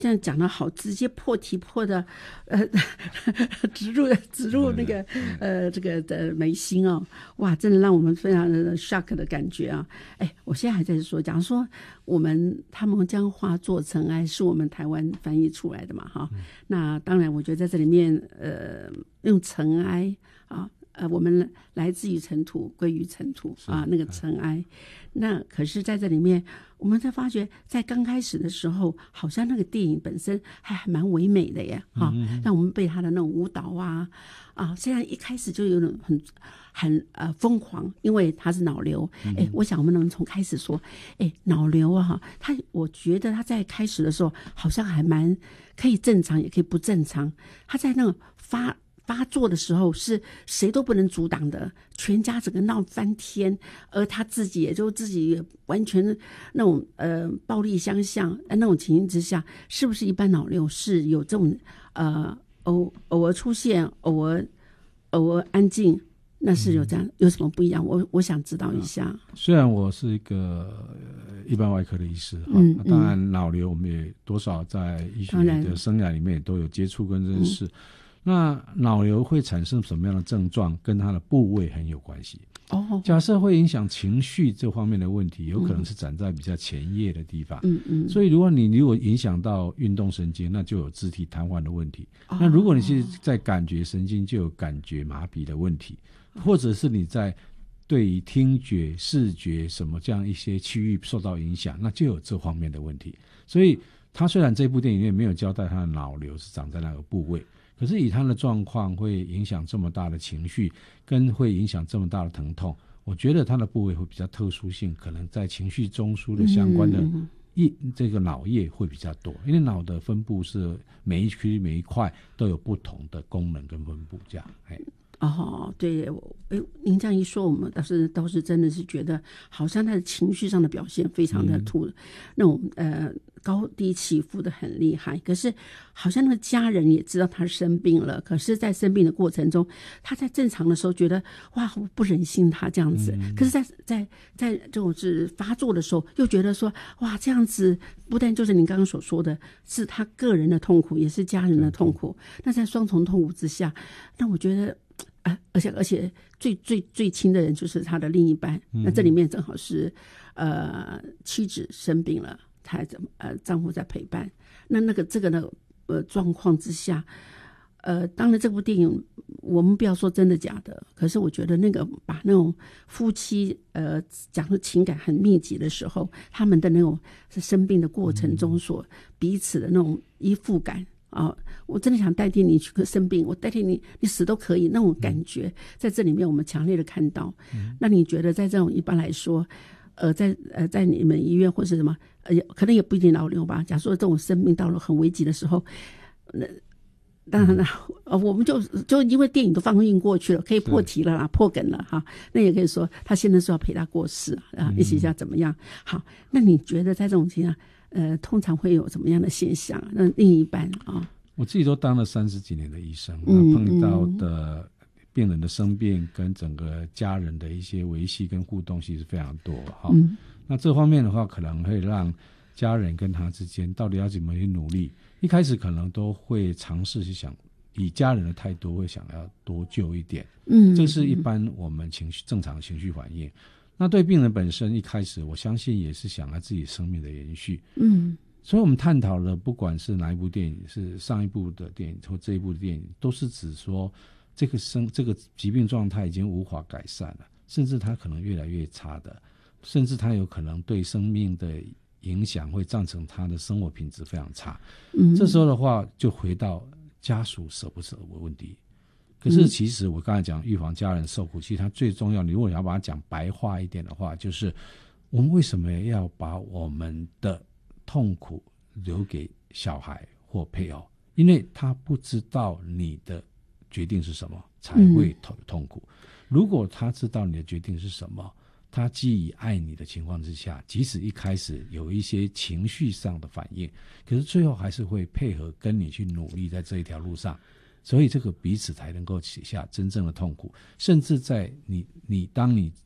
这样讲得好，直接破题破的，植入那个这个的眉心哦，哇，真的让我们非常的 shock 的感觉啊！哎，我现在还在说，假如说他们将化作尘埃是我们台湾翻译出来的嘛，哈，那当然，我觉得在这里面，用尘埃啊。我们来自于尘土，归于尘土啊，那个尘埃。那可是在这里面，我们才发觉，在刚开始的时候，好像那个电影本身还蛮唯美的耶，哈，让我们被他的那种舞蹈啊，虽然一开始就有种很疯狂，因为他是脑瘤。我想我们能从开始说，脑瘤啊，我觉得他在开始的时候好像还蛮可以正常，也可以不正常。他在那种发作的时候是谁都不能阻挡的，全家整个闹翻天，而他自己也就自己完全那种暴力相向，那种情形之下，是不是一般脑瘤是有这种偶尔出现，偶尔安静？那是有这样，有什么不一样？我想知道一下。 虽然我是一个一般外科的医师，当然脑瘤我们也多少在医学的生涯里面也都有接触跟认识。那脑瘤会产生什么样的症状，跟它的部位很有关系。假设会影响情绪这方面的问题，有可能是长在比较前叶的地方。所以如果影响到运动神经，那就有肢体瘫痪的问题。那如果你是在感觉神经，就有感觉麻痹的问题，或者是你在对于听觉、视觉什么这样一些区域受到影响，那就有这方面的问题。所以他虽然这部电影里面没有交代他的脑瘤是长在哪个部位，可是以他的状况会影响这么大的情绪，跟会影响这么大的疼痛，我觉得他的部位会比较特殊性，可能在情绪中枢的相关的这个脑叶会比较多，因为脑的分布是每一区每一块都有不同的功能跟分布这样。 对，您这样一说，我们倒是真的是觉得，好像他的情绪上的表现非常的那种高低起伏的很厉害。可是好像那个家人也知道他生病了，可是在生病的过程中，他在正常的时候觉得哇，我不忍心他这样子，可是在这种是发作的时候，又觉得说哇，这样子不但就是您刚刚所说的是他个人的痛苦，也是家人的痛苦。那在双重痛苦之下，那我觉得而且最亲的人就是他的另一半。那这里面正好是妻子生病了，丈夫在陪伴。这个状况之下，当然这部电影我们不要说真的假的，可是我觉得把那种夫妻讲的情感很密集的时候，他们的那种生病的过程中所彼此的那种依附感。我真的想代替你去生病，我代替你死都可以，那种感觉在这里面我们强烈的看到。那你觉得在这种一般来说在你们医院或是什么可能也不一定脑瘤吧，假如说这种生命到了很危急的时候，当然了，我们就因为电影都放映过去了，可以破题了啦，破梗了哈。那也可以说他现在说要陪他过世一起要怎么样。好，那你觉得在这种情况通常会有什么样的现象？那另一半我自己都当了30几年的医生，碰到的病人的生病跟整个家人的一些维系跟互动其实非常多那这方面的话，可能会让家人跟他之间到底要怎么去努力。一开始可能都会尝试去想，以家人的态度会想要多救一点，这是一般我们正常情绪反应。那对病人本身一开始我相信也是想要自己生命的延续，所以我们探讨了不管是哪一部电影，是上一部的电影或这一部的电影，都是指说这个疾病状态已经无法改善了，甚至它可能越来越差的，甚至它有可能对生命的影响会造成他的生活品质非常差。这时候的话就回到家属舍不舍的问题。可是其实我刚才讲预防家人受苦，其实它最重要，你如果要把它讲白话一点的话，就是我们为什么要把我们的痛苦留给小孩或配偶？因为他不知道你的决定是什么才会痛苦。如果他知道你的决定是什么，他基于爱你的情况之下，即使一开始有一些情绪上的反应，可是最后还是会配合跟你去努力在这一条路上，所以这个彼此才能够起下真正的痛苦。甚至在当你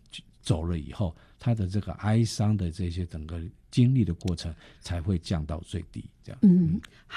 走了以后，他的这个哀伤的这些整个经历的过程才会降到最低，这样。